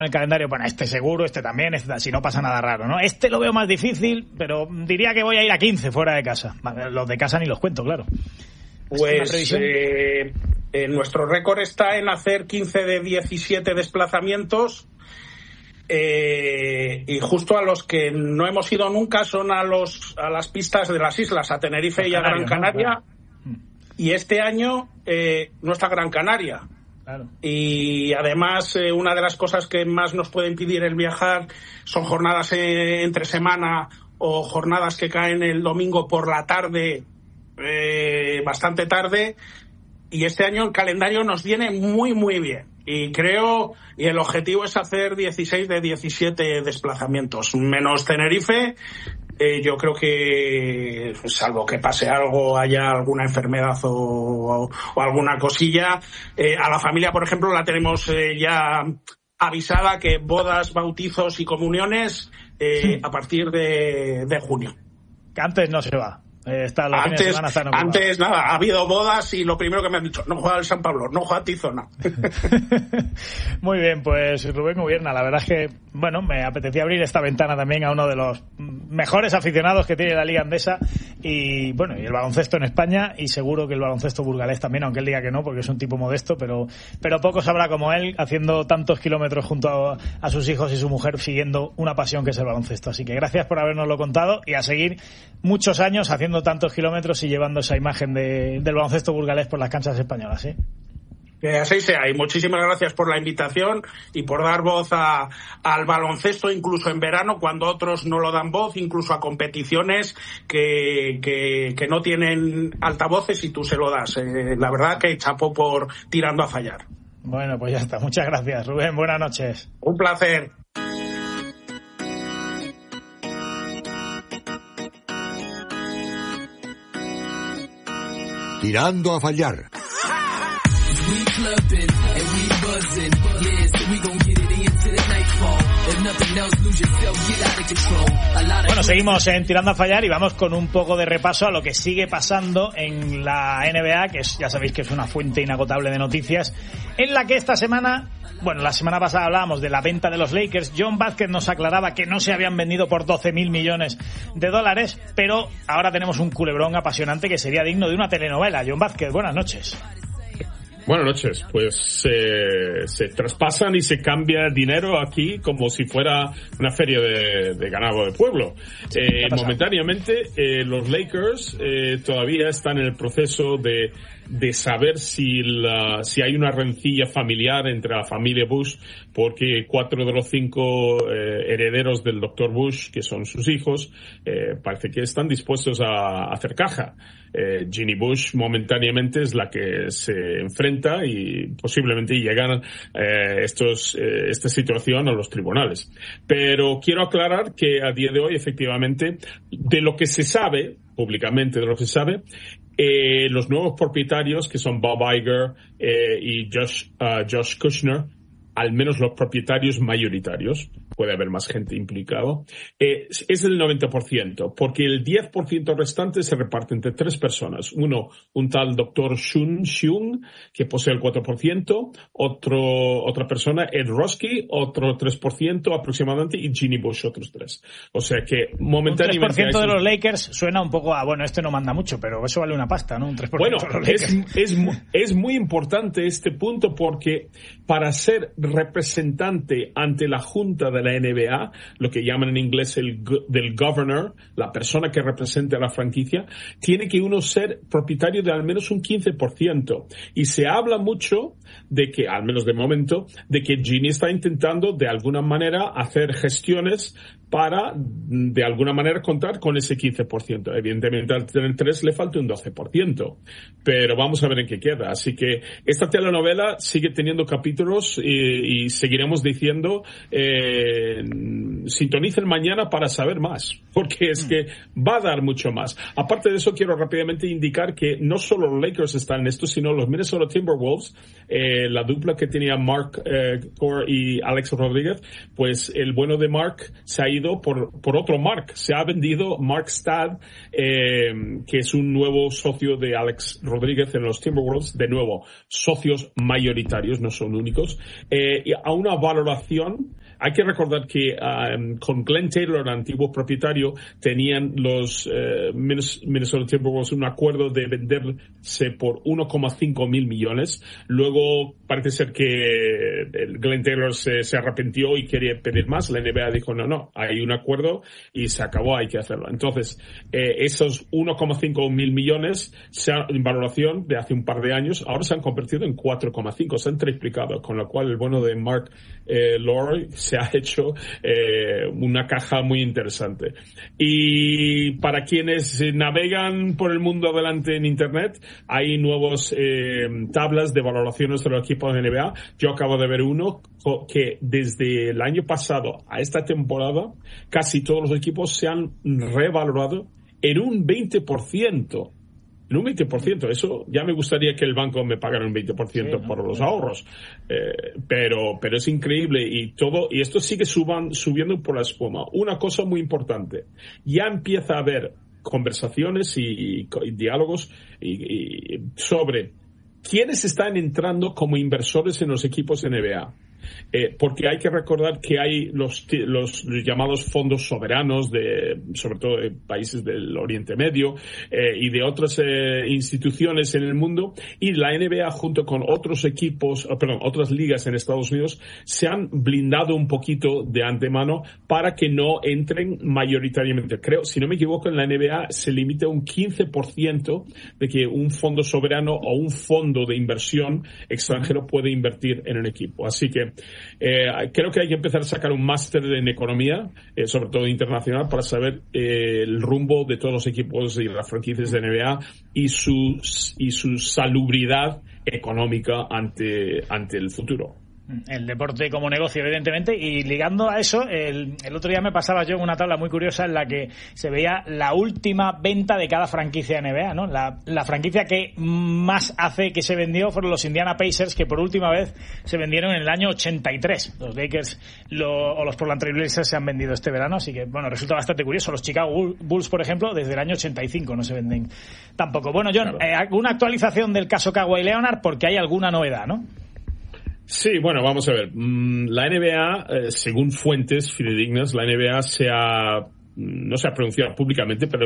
el calendario, bueno, este seguro, este también, si no pasa nada raro, ¿no? Este lo veo más difícil, pero diría que voy a ir a 15 fuera de casa. Los de casa ni los cuento, claro. Pues nuestro récord está en hacer 15 de 17 desplazamientos, y justo a los que no hemos ido nunca son a las pistas de las islas, a Tenerife y a Gran Canaria, ¿no? Y este año no está Gran Canaria. Claro. Y además una de las cosas que más nos puede impedir el viajar son jornadas entre semana o jornadas que caen el domingo por la tarde, bastante tarde, y este año el calendario nos viene muy muy bien y el objetivo es hacer 16 de 17 desplazamientos, menos Tenerife. Yo creo que, salvo que pase algo, haya alguna enfermedad o alguna cosilla, a la familia, por ejemplo, la tenemos ya avisada que bodas, bautizos y comuniones a partir de junio. Que antes no se va. Antes nada, ha habido bodas y lo primero que me han dicho, no juega el San Pablo, no juega Tizona. Muy bien, pues Rubén Ubierna, la verdad es que, bueno, me apetecía abrir esta ventana también a uno de los mejores aficionados que tiene la Liga Endesa y, bueno, y el baloncesto en España, y seguro que el baloncesto burgalés también, aunque él diga que no, porque es un tipo modesto, pero poco sabrá como él, haciendo tantos kilómetros junto a sus hijos y su mujer, siguiendo una pasión que es el baloncesto. Así que gracias por habernoslo contado y a seguir muchos años haciendo tantos kilómetros y llevando esa imagen del baloncesto burgalés por las canchas españolas, ¿sí? Que así sea, y muchísimas gracias por la invitación y por dar voz al baloncesto, incluso en verano, cuando otros no lo dan voz, incluso a competiciones que no tienen altavoces y tú se lo das. La verdad que chapó por tirando a fallar. Bueno, pues ya está. Muchas gracias, Rubén. Buenas noches. Un placer. Tirando a fallar. Bueno, seguimos en Tirando a Fallar y vamos con un poco de repaso a lo que sigue pasando en la NBA, que ya sabéis que es una fuente inagotable de noticias, en la que esta semana, bueno, la semana pasada hablábamos de la venta de los Lakers. John Vázquez nos aclaraba que no se habían vendido por 12.000 millones de dólares, pero ahora tenemos un culebrón apasionante que sería digno de una telenovela. John Vázquez, buenas noches. Buenas noches. Pues se traspasan y se cambia dinero aquí como si fuera una feria de ganado de pueblo. Momentáneamente los Lakers todavía están en el proceso de saber si hay una rencilla familiar entre la familia Bush, porque 4 de los 5 herederos del Dr. Bush, que son sus hijos, parece que están dispuestos a hacer caja. Ginny Bush momentáneamente es la que se enfrenta y posiblemente llegan esta situación a los tribunales. Pero quiero aclarar que a día de hoy, efectivamente, de lo que se sabe, públicamente de lo que se sabe, los nuevos propietarios, que son Bob Iger y Josh Kushner, al menos los propietarios mayoritarios, puede haber más gente implicado, es el 90%, porque el 10% restante se reparte entre 3 personas. Uno, un tal Dr. Shun Xiong, que posee el 4%, otra persona, Ed Roski, otro 3% aproximadamente, y Ginny Bush, otros 3%. O sea que momentáneamente... Un 3% de los Lakers suena un poco a, bueno, este no manda mucho, pero eso vale una pasta, ¿no? Un 3% bueno, de los Lakers. Es muy importante este punto, porque para ser representante ante la Junta de la NBA, lo que llaman en inglés del governor, la persona que representa a la franquicia, tiene que uno ser propietario de al menos un 15%. Y se habla mucho de que, al menos de momento, de que Ginny está intentando de alguna manera hacer gestiones para, de alguna manera, contar con ese 15%. Evidentemente, al tener 3 le falta un 12%. Pero vamos a ver en qué queda. Así que esta telenovela sigue teniendo capítulos y seguiremos diciendo, sintonicen mañana para saber más, porque es que va a dar mucho más. Aparte de eso, quiero rápidamente indicar que no solo los Lakers están en esto, sino los Minnesota Timberwolves, la dupla que tenía Mark Core y Alex Rodríguez, pues el bueno de Mark se ha ido por otro Mark. Se ha vendido Mark Stad, que es un nuevo socio de Alex Rodríguez en los Timberwolves. De nuevo, socios mayoritarios, no son únicos. a una valoración. Hay que recordar que con Glenn Taylor, el antiguo propietario, tenían los Minnesota Timberwolves un acuerdo de venderse por 1,5 mil millones. Luego parece ser que Glenn Taylor se arrepintió y quería pedir más. La NBA dijo, no, hay un acuerdo y se acabó, hay que hacerlo. Entonces, esos 1,5 mil millones en valoración de hace un par de años, ahora se han convertido en 4,5, se han triplicado, con lo cual el bueno de Mark Lowry se ha hecho una caja muy interesante. Y para quienes navegan por el mundo adelante en Internet, hay nuevos tablas de valoraciones de los equipos de NBA. Yo acabo de ver uno que desde el año pasado a esta temporada casi todos los equipos se han revalorado en un 20%. En un 20%, eso ya me gustaría que el banco me pagara un 20% por los ahorros, pero es increíble y esto sigue subiendo por la espuma. Una cosa muy importante, ya empieza a haber conversaciones y diálogos sobre quiénes están entrando como inversores en los equipos de NBA. Porque hay que recordar que hay los llamados fondos soberanos sobre todo de países del Oriente Medio y de otras instituciones en el mundo, y la NBA junto con otros otras ligas en Estados Unidos se han blindado un poquito de antemano para que no entren mayoritariamente. Creo, si no me equivoco, en la NBA se limita un 15% de que un fondo soberano o un fondo de inversión extranjero puede invertir en el equipo. Así que creo que hay que empezar a sacar un máster en economía, sobre todo internacional, para saber el rumbo de todos los equipos y las franquicias de NBA y su salubridad económica ante el futuro. El deporte como negocio, evidentemente, y ligando a eso, el otro día me pasaba yo en una tabla muy curiosa en la que se veía la última venta de cada franquicia de NBA, ¿no? La franquicia que más hace que se vendió fueron los Indiana Pacers, que por última vez se vendieron en el año 83. Los Lakers o los Portland Trail Blazers se han vendido este verano, así que, bueno, resulta bastante curioso. Los Chicago Bulls, por ejemplo, desde el año 85 no se venden tampoco. Bueno, John, ¿alguna actualización del caso Kawhi Leonard? Porque hay alguna novedad, ¿no? Sí, bueno, vamos a ver. La NBA, según fuentes fidedignas, la NBA no se ha pronunciado públicamente, pero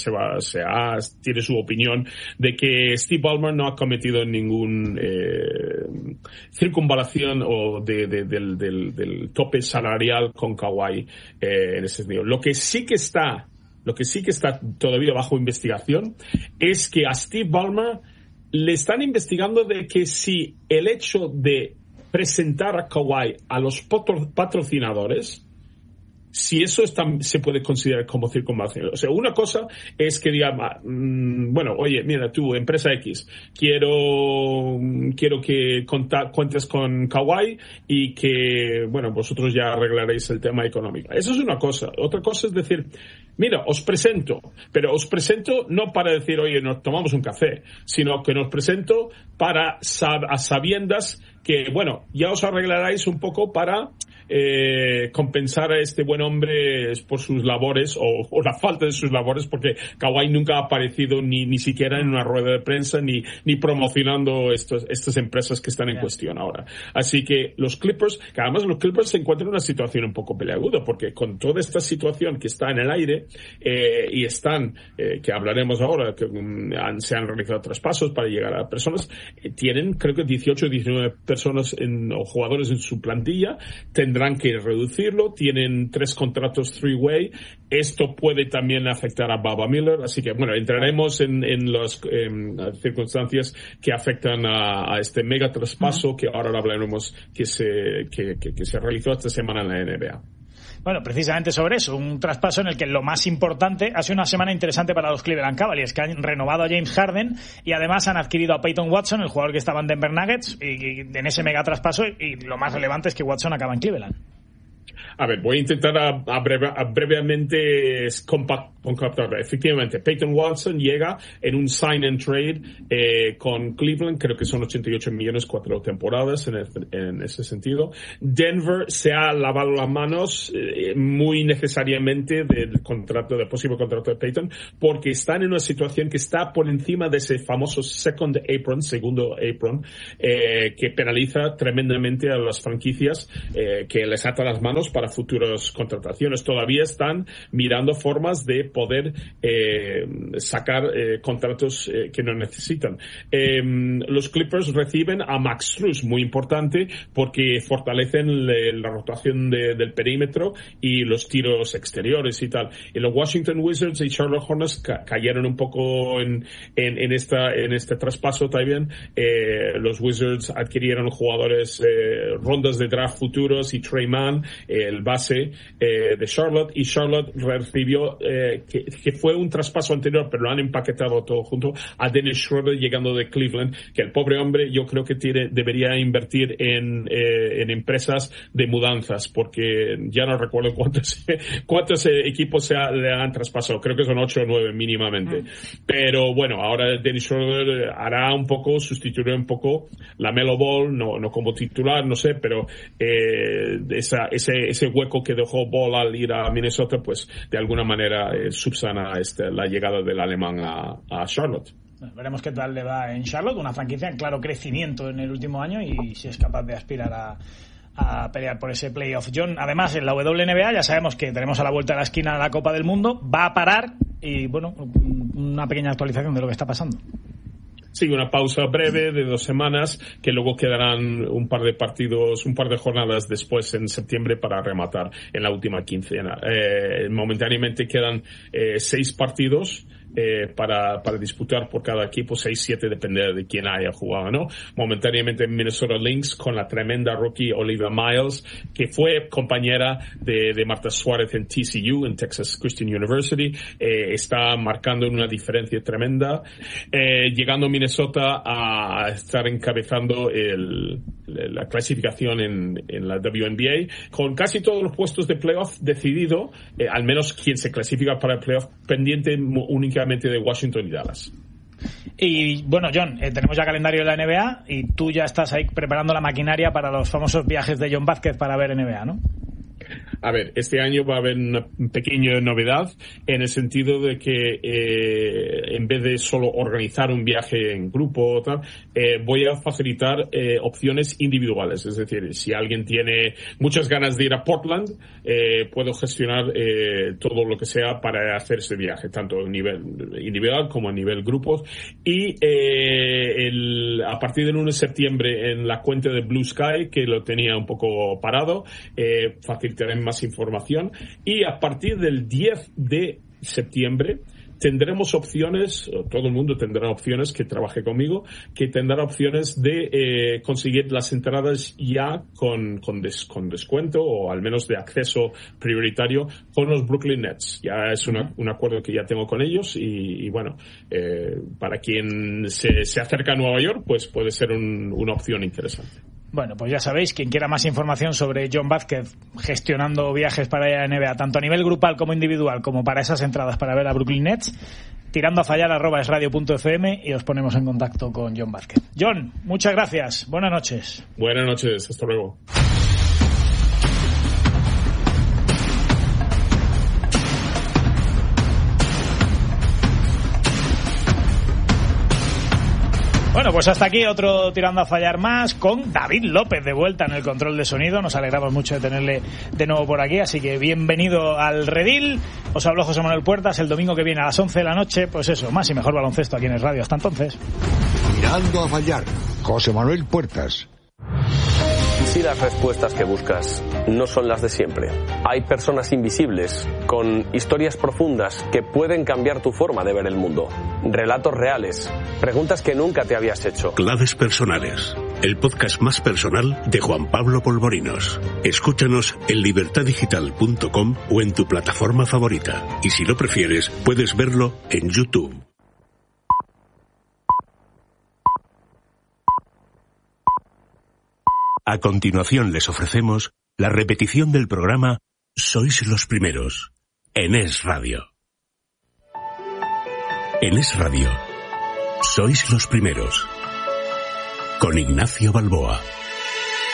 tiene su opinión de que Steve Ballmer no ha cometido ningún circunvalación o del tope salarial con Kawhi en ese sentido. Lo que sí que está todavía bajo investigación es que a Steve Ballmer le están investigando de que si el hecho de presentar a Kawhi a los patrocinadores, si eso se puede considerar como circunvalación. O sea, una cosa es que digan, bueno, oye, mira, tú, empresa X, quiero que cuentes con Kawhi y que, bueno, vosotros ya arreglaréis el tema económico. Eso es una cosa. Otra cosa es decir, mira, os presento, pero os presento no para decir, oye, nos tomamos un café, sino que nos presento a sabiendas que, bueno, ya os arreglaréis un poco para compensar a este buen hombre por sus labores o la falta de sus labores, porque Kawhi nunca ha aparecido ni siquiera en una rueda de prensa ni promocionando estas empresas que están en cuestión ahora. Así que los Clippers se encuentran en una situación un poco peleaguda, porque con toda esta situación que está en el aire y que hablaremos ahora, que se han realizado traspasos para llegar a personas, tienen creo que 18 o 19 personas o jugadores en su plantilla, tendrán que reducirlo, tienen 3 contratos three-way. Esto puede también afectar a Baba Miller, así que bueno, entraremos en las circunstancias que afectan a este mega traspaso que ahora hablaremos que se realizó esta semana en la NBA. Bueno, precisamente sobre eso, un traspaso en el que lo más importante ha sido una semana interesante para los Cleveland Cavaliers, que han renovado a James Harden y además han adquirido a Peyton Watson, el jugador que estaba en Denver Nuggets, y en ese mega traspaso, y lo más relevante es que Watson acaba en Cleveland. A ver, voy a intentar brevemente Efectivamente, Peyton Watson llega en un sign and trade con Cleveland, creo que son 88 millones 4 temporadas en ese sentido. Denver se ha lavado las manos muy necesariamente del posible contrato de Peyton, porque están en una situación que está por encima de ese famoso segundo apron, que penaliza tremendamente a las franquicias, que les ata las manos para futuras contrataciones. Todavía están mirando formas de poder sacar contratos que no necesitan. Los Clippers reciben a Max Strus, muy importante, porque fortalecen la rotación del perímetro y los tiros exteriores y tal. Y los Washington Wizards y Charlotte Hornets cayeron un poco en este traspaso también. Los Wizards adquirieron jugadores, rondas de draft futuros, y Trey Mann, el base de Charlotte, y Charlotte recibió, que fue un traspaso anterior, pero lo han empaquetado todo junto, a Dennis Schroeder llegando de Cleveland, que el pobre hombre yo creo que debería invertir en empresas de mudanzas, porque ya no recuerdo cuántos equipos le han traspasado, creo que son 8 o 9 mínimamente. Pero bueno, ahora Dennis Schroeder sustituirá un poco la Melo Ball, no como titular, no sé, pero ese hueco que dejó Ball al ir a Minnesota, pues de alguna manera subsana la llegada del alemán a Charlotte. Veremos qué tal le va en Charlotte, una franquicia en claro crecimiento en el último año, y si es capaz de aspirar a pelear por ese playoff. John, además en la WNBA ya sabemos que tenemos a la vuelta de la esquina la Copa del Mundo, va a parar, y bueno, una pequeña actualización de lo que está pasando. Sí, una pausa breve de 2 semanas, que luego quedarán un par de partidos, un par de jornadas después en septiembre para rematar en la última quincena. Momentáneamente quedan 6 partidos para disputar por cada equipo, 6-7, depende de quién haya jugado, ¿no? Momentáneamente Minnesota Lynx con la tremenda rookie Olivia Miles, que fue compañera de Marta Suárez en TCU, en Texas Christian University, está marcando una diferencia tremenda, llegando Minnesota a estar encabezando la clasificación en la WNBA, con casi todos los puestos de playoff decidido, al menos quien se clasifica para el playoff, pendiente únicamente de Washington y Dallas. Y bueno, John, tenemos ya calendario de la NBA y tú ya estás ahí preparando la maquinaria para los famosos viajes de John Vázquez para ver NBA, ¿no? A ver, este año va a haber una pequeña novedad, en el sentido de que en vez de solo organizar un viaje en grupo o tal, voy a facilitar opciones individuales. Es decir, si alguien tiene muchas ganas de ir a Portland, puedo gestionar todo lo que sea para hacer ese viaje, tanto a nivel individual como a nivel grupos. Y a partir del 1 de septiembre, en la cuenta de Blue Sky, que lo tenía un poco parado, facilitaré más información, y a partir del 10 de septiembre tendremos opciones, todo el mundo tendrá opciones que trabaje conmigo, que tendrá opciones de conseguir las entradas ya con descuento, o al menos de acceso prioritario, con los Brooklyn Nets. Ya es un acuerdo que ya tengo con ellos, y bueno, para quien se acerca a Nueva York, pues puede ser una opción interesante. Bueno, pues ya sabéis, quien quiera más información sobre John Vázquez gestionando viajes para ir a la NBA, tanto a nivel grupal como individual, como para esas entradas para ver a Brooklyn Nets, tirando a fallar @esradio.fm, y os ponemos en contacto con John Vázquez. John, muchas gracias. Buenas noches. Buenas noches. Hasta luego. Bueno, pues hasta aquí otro Tirando a Fallar más, con David López de vuelta en el control de sonido. Nos alegramos mucho de tenerle de nuevo por aquí, así que bienvenido al redil. Os habló José Manuel Puertas. El domingo que viene a las 11 de la noche, pues eso, más y mejor baloncesto aquí en Es Radio. Hasta entonces. Tirando a Fallar, José Manuel Puertas. Si las respuestas que buscas no son las de siempre, hay personas invisibles con historias profundas que pueden cambiar tu forma de ver el mundo. Relatos reales, preguntas que nunca te habías hecho. Claves personales, el podcast más personal de Juan Pablo Polvorinos. Escúchanos en libertadigital.com o en tu plataforma favorita. Y si lo prefieres, puedes verlo en YouTube. A continuación les ofrecemos la repetición del programa Sois los Primeros, en Es Radio. En Es Radio, sois los primeros. Con Ignacio Balboa.